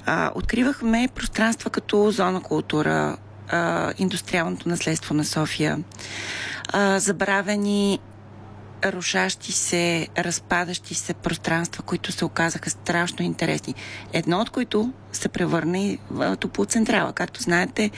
Откривахме пространства като зона култура, индустриалното наследство на София, забравени, рушащи се, разпадащи се пространства, които се оказаха страшно интересни. Едно от които се превърна и в Топлоцентрала. Както знаете,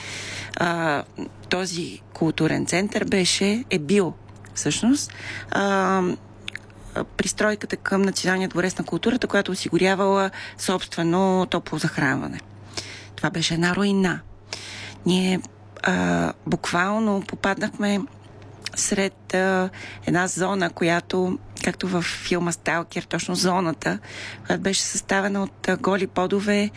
този културен център е бил всъщност пристройката към Националния дворец на културата, която осигурявала собствено топло захранване. Това беше една руина. Ние буквално попаднахме сред една зона, която, както във филма Сталкер, точно зоната, която беше съставена от голи подове,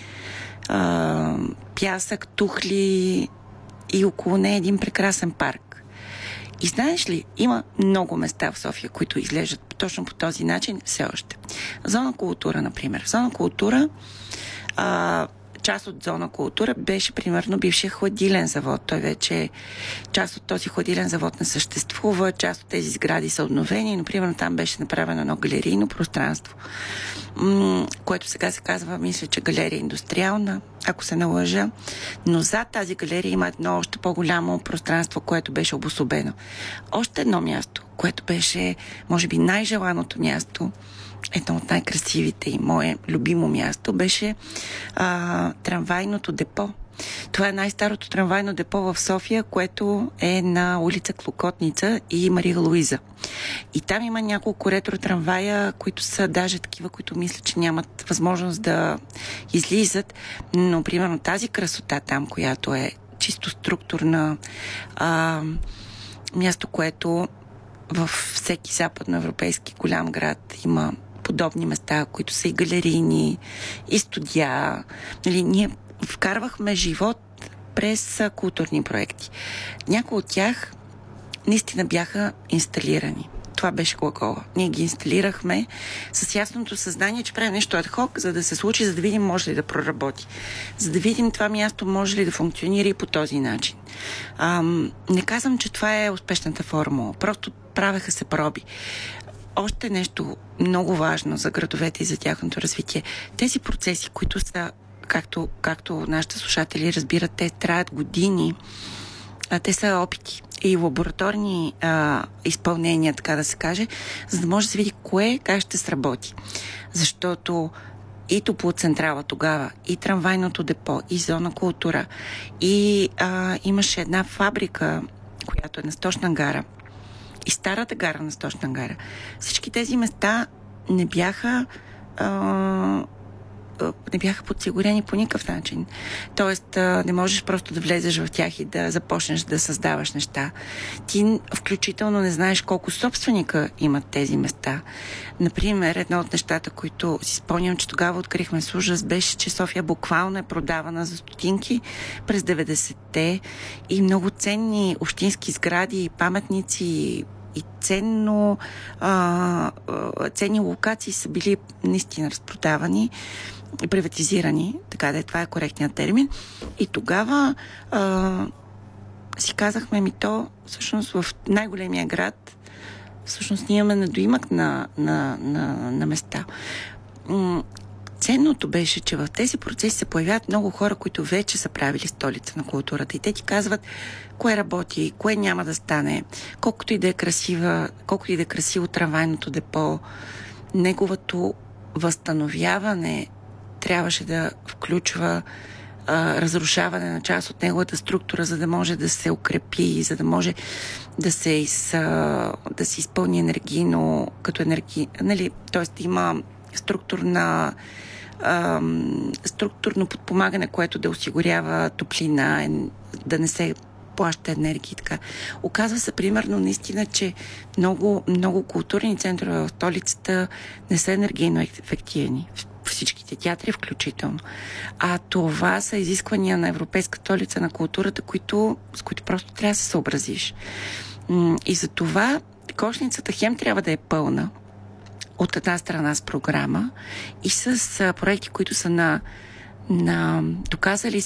пясък, тухли и около нея един прекрасен парк. И знаеш ли, има много места в София, които изглеждат точно по този начин все още. Зона култура, например. Зона култура, част от зона култура беше примерно бившия хладилен завод. Той вече част от този хладилен завод не съществува, част от тези сгради са обновени, но примерно там беше направено едно галерийно пространство, което сега се казва, мисля, че галерия индустриална, ако се не лъжа, но зад тази галерия има едно още по-голямо пространство, което беше обособено. Още едно място, което беше, може би, най-желаното място, едно от най-красивите и мое любимо място, беше трамвайното депо. Това е най-старото трамвайно депо в София, което е на улица Клокотница и Мария Луиза. И там има няколко ретро-трамвая, които са даже такива, които мисля, че нямат възможност да излизат. Но, примерно, тази красота там, която е чисто структурна, място, което във всеки западноевропейски голям град има подобни места, които са и галерийни, и студия. Нали, ние вкарвахме живот през културни проекти. Някои от тях наистина бяха инсталирани. Това беше глагола. Ние ги инсталирахме с ясното съзнание, че правим нещо адхок, за да се случи, за да видим може ли да проработи. За да видим това място може ли да функционира и по този начин. Не казвам, че това е успешната формула. Просто правеха се проби. Още нещо много важно за градовете и за тяхното развитие. Тези процеси, които са, както нашите слушатели разбират, те траят години, те са опити и лабораторни изпълнения, така да се каже, за да може да се види кое как ще сработи. Защото и Топлоцентрала тогава, и трамвайното депо, и зона култура, и имаше една фабрика, която е на Сточна гара, и старата гара на Сточна гара. Всички тези места не бяха подсигурени по никакъв начин. Тоест, не можеш просто да влезеш в тях и да започнеш да създаваш неща. Ти включително не знаеш колко собственика имат тези места. Например, едно от нещата, които си спомням, че тогава открихме с ужас, беше, че София буквално е продавана за стотинки през 90-те и много ценни общински сгради, паметници и ценни локации са били наистина разпродавани и приватизирани, така да това е коректният термин. И тогава си казахме, то всъщност в най-големия град всъщност ние имаме недоимък на места. Ценното беше, че в тези процеси се появяват много хора, които вече са правили столица на културата и те ти казват кое работи, кое няма да стане, колкото и да е красиво трамвайното депо, неговото възстановяване трябваше да включва разрушаване на част от неговата структура, за да може да се укрепи, за да може да се изпълни енергийно, като нали, т.е. има структурно подпомагане, което да осигурява топлина, да не се плаща енергия и така. Оказва се примерно наистина, че много, много културни центрове в столицата не са енергийно ефективни. Всичките театри включително. А това са изисквания на Европейска столица на културата, с които просто трябва да се съобразиш. И за това кошницата хем трябва да е пълна от една страна с програма и с проекти, които са на доказали